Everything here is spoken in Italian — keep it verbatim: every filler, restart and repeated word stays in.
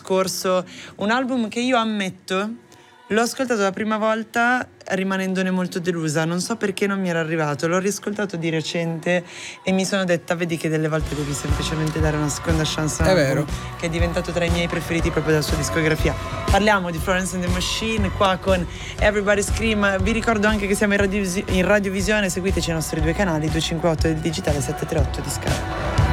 scorso, un album che io ammetto l'ho ascoltato la prima volta rimanendone molto delusa, non so perché non mi era arrivato, l'ho riscoltato di recente e mi sono detta vedi che delle volte devi semplicemente dare una seconda chance a un È album vero. che è diventato tra i miei preferiti proprio della sua discografia. Parliamo di Florence and the Machine qua con Everybody Scream. Vi ricordo anche che siamo in, radio, in radiovisione, seguiteci ai nostri due canali, due cinque otto del digitale, sette tre otto di Sky.